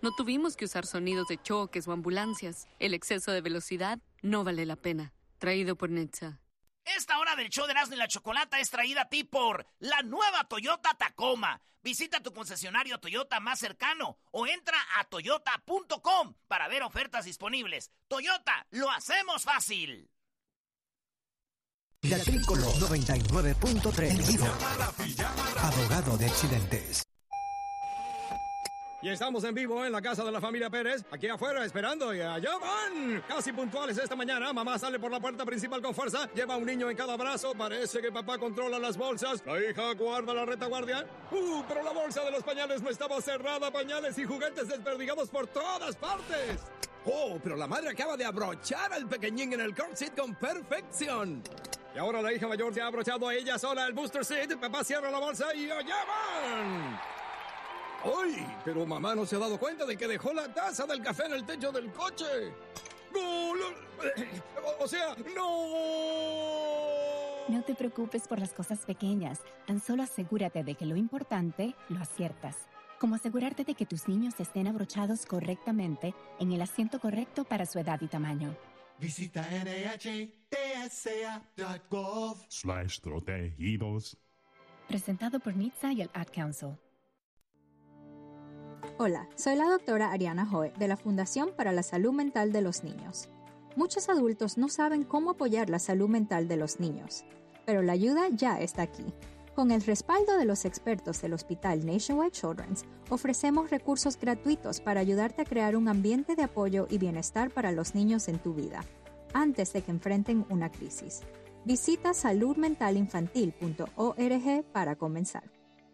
No tuvimos que usar sonidos de choques o ambulancias. El exceso de velocidad no vale la pena. Traído por NHTSA. Esta hora del show de Erasmo y la Chocolata es traída a ti por la nueva Toyota Tacoma. Visita tu concesionario Toyota más cercano o entra a toyota.com para ver ofertas disponibles. Toyota, lo hacemos fácil. La Tricolor 99.3. Abogado de accidentes. Y estamos en vivo en la casa de la familia Pérez, aquí afuera esperando, y allá van. Casi puntuales esta mañana, mamá sale por la puerta principal con fuerza, lleva a un niño en cada brazo, parece que papá controla las bolsas, la hija guarda la retaguardia. Pero la bolsa de los pañales no estaba cerrada, pañales y juguetes desperdigados por todas partes. Pero la madre acaba de abrochar al pequeñín en el car seat con perfección. Y ahora la hija mayor ya ha abrochado a ella sola el booster seat, papá cierra la bolsa y allá van. ¡Ay! Pero mamá no se ha dado cuenta de que dejó la taza del café en el techo del coche. ¡No! O sea, ¡no! No te preocupes por las cosas pequeñas. Tan solo asegúrate de que lo importante lo aciertas. Como asegurarte de que tus niños estén abrochados correctamente en el asiento correcto para su edad y tamaño. Visita NHTSA.gov/protegidos. Presentado por NHTSA y el Ad Council. Hola, soy la doctora Ariana Joe de la Fundación para la Salud Mental de los Niños. Muchos adultos no saben cómo apoyar la salud mental de los niños, pero la ayuda ya está aquí. Con el respaldo de los expertos del Hospital Nationwide Children's, ofrecemos recursos gratuitos para ayudarte a crear un ambiente de apoyo y bienestar para los niños en tu vida, antes de que enfrenten una crisis. Visita saludmentalinfantil.org para comenzar.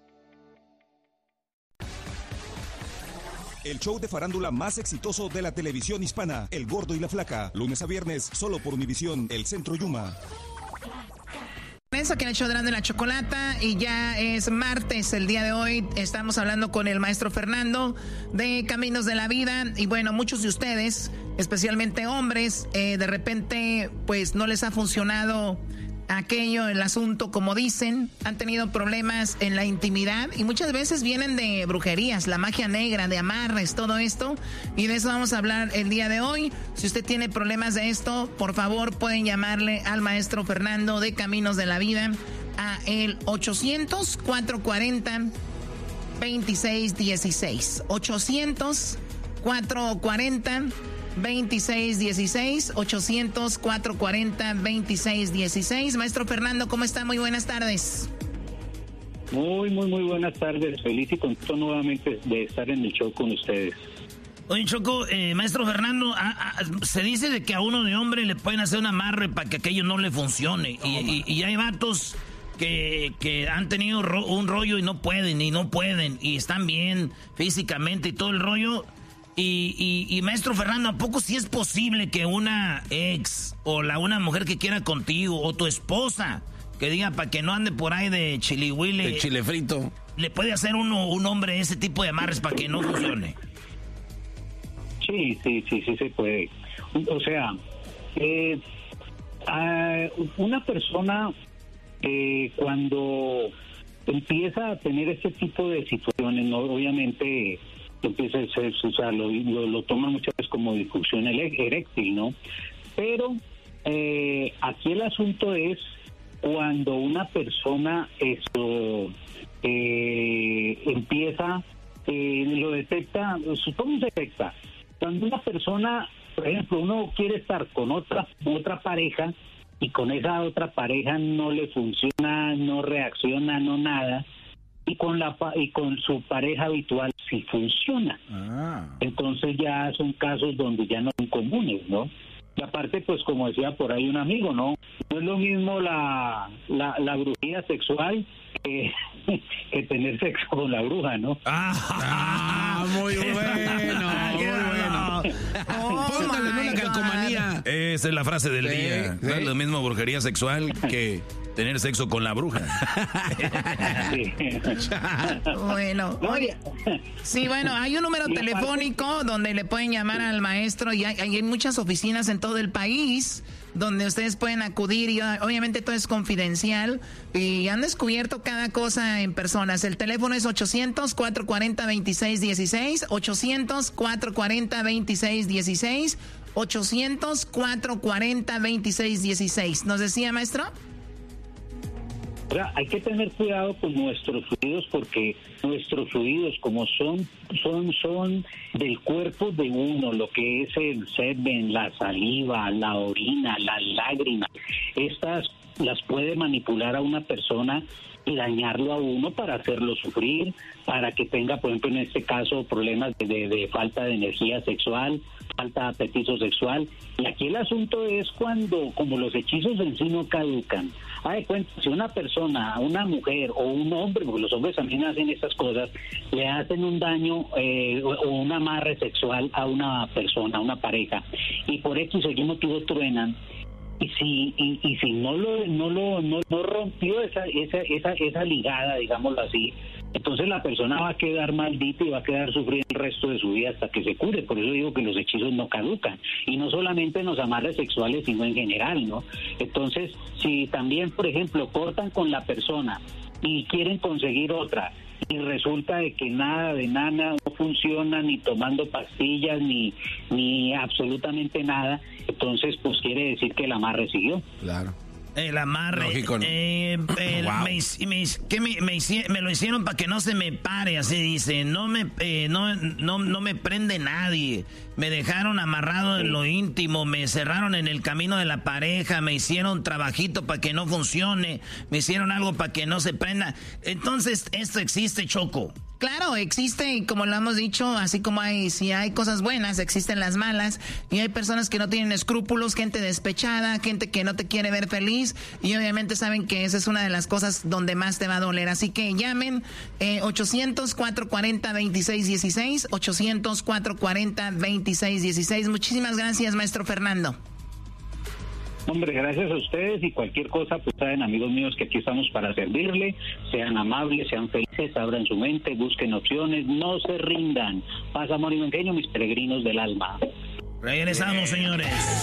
El show de farándula más exitoso de la televisión hispana, El Gordo y la Flaca, lunes a viernes, solo por Univisión, El Centro Yuma. Eso que en el show de Erasmo y la Chocolata, y ya es martes el día de hoy. Estamos hablando con el maestro Fernando de Caminos de la Vida. Y bueno, muchos de ustedes, especialmente hombres, de repente pues no les ha funcionado aquello, el asunto, como dicen, han tenido problemas en la intimidad y muchas veces vienen de brujerías, la magia negra, de amarres, todo esto, y de eso vamos a hablar el día de hoy. Si usted tiene problemas de esto, por favor pueden llamarle al maestro Fernando de Caminos de la Vida a el 800-440-2616, 800-440-2616, 800-440-2616. Maestro Fernando, ¿cómo está? Muy buenas tardes. Muy buenas tardes. Feliz y contento nuevamente de estar en el show con ustedes. Oye, Choco, maestro Fernando, se dice de que a uno de hombre le pueden hacer un amarre para que aquello no le funcione. Y hay vatos que han tenido un rollo y no pueden, y están bien físicamente y todo el rollo. Y maestro Fernando, ¿a poco sí es posible que una ex o una mujer que quiera contigo o tu esposa que diga para que no ande por ahí de chilihuile, de chile frito, le puede hacer un hombre ese tipo de amarres para que no funcione? Sí se puede. O sea, una persona cuando empieza a tener este tipo de situaciones, ¿no? Obviamente empieza a ser, o sea, lo toman muchas veces como disfunción eréctil, ¿no? Pero aquí el asunto es cuando una persona empieza, lo detecta, ¿cómo se detecta? Cuando una persona, por ejemplo, uno quiere estar con otra pareja y con esa otra pareja no le funciona, no reacciona, no nada, y con su pareja habitual sí funciona. Entonces ya son casos donde ya no son comunes, ¿no? Y aparte, pues como decía por ahí un amigo, no es lo mismo la brujía sexual que tener sexo con la bruja, ¿no? Muy bueno, muy bueno. Póngale una calcomanía. Esa es la frase del día. No es lo mismo brujería sexual que tener sexo con la bruja. Bueno, oye, sí, bueno, hay un número telefónico donde le pueden llamar al maestro y hay muchas oficinas en todo el país donde ustedes pueden acudir y obviamente todo es confidencial y han descubierto cada cosa en personas. El teléfono es 800-440-2616, 800-440-2616, 800-440-2616. ¿Nos decía, maestro? Hay que tener cuidado con nuestros fluidos porque nuestros fluidos, como son del cuerpo de uno, lo que es el semen, la saliva, la orina, las lágrimas, estas las puede manipular a una persona y dañarlo a uno para hacerlo sufrir, para que tenga, por ejemplo, en este caso, problemas de falta de energía sexual, falta de apetito sexual. Y aquí el asunto es cuando, como los hechizos en sí no caducan, de cuenta, si una persona, una mujer o un hombre, porque los hombres también hacen estas cosas, le hacen un daño o un amarre sexual a una persona, a una pareja, y por X o Y motivo truenan, y si no rompió esa ligada, digámoslo así, entonces la persona va a quedar maldita y va a quedar sufriendo el resto de su vida hasta que se cure. Por eso digo que los hechizos no caducan, y no solamente en los amarres sexuales, sino en general, ¿no? Entonces, si también, por ejemplo, cortan con la persona y quieren conseguir otra, y resulta de que nada no funciona, ni tomando pastillas, ni absolutamente nada, entonces pues quiere decir que el amarre siguió. Claro. El amarre. Lógico, ¿no? Wow. Me lo hicieron para que no se me pare, así dice. No me prende nadie. Me dejaron amarrado en lo íntimo, me cerraron en el camino de la pareja, me hicieron trabajito para que no funcione, me hicieron algo para que no se prenda. Entonces, esto existe, Choco. Claro, existe, y como lo hemos dicho, así como si hay cosas buenas, existen las malas, y hay personas que no tienen escrúpulos, gente despechada, gente que no te quiere ver feliz, y obviamente saben que esa es una de las cosas donde más te va a doler. Así que llamen 800-440-2616, 800-440-2616. Muchísimas gracias, maestro Fernando. Hombre, gracias a ustedes, y cualquier cosa, pues saben, amigos míos, que aquí estamos para servirle. Sean amables, sean felices, abran su mente, busquen opciones, no se rindan. Paz, amor y buen genio, mis peregrinos del alma. Regresamos, señores.